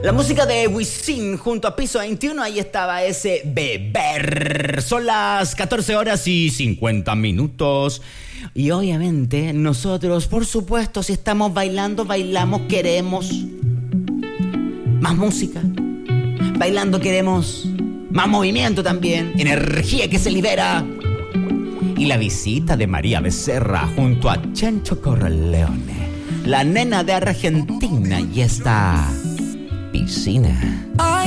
La música de Wisin junto a Piso 21, ahí estaba ese beber. Son las 14 horas y 50 minutos. Y obviamente nosotros, por supuesto, si estamos bailando, bailamos, queremos más música. Bailando queremos más movimiento también, energía que se libera. Y la visita de María Becerra junto a Chencho Corleone, la nena de Argentina, y esta piscina.